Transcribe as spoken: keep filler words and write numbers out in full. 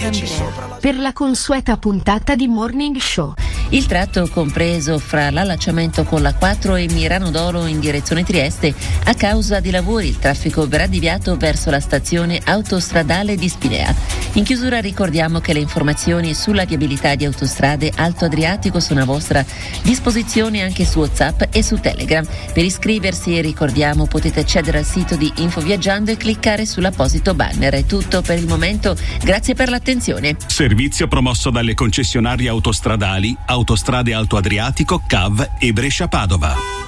Andrea per la consueta puntata di Morning Show. Il tratto compreso fra l'allacciamento con la quattro e Mirano Dolo in direzione Trieste, a causa di lavori il traffico verrà deviato verso la stazione autostradale di Spinea. In chiusura ricordiamo che le informazioni sulla viabilità di autostrade Alto Adriatico sono a vostra disposizione anche su WhatsApp e su Telegram. Per iscriversi, ricordiamo, potete accedere al sito di InfoViaggiando e cliccare sull'apposito banner. È tutto per il momento, grazie per l'attenzione. Servizio promosso dalle concessionarie autostradali Autostrade Alto Adriatico, C A V e Brescia Padova.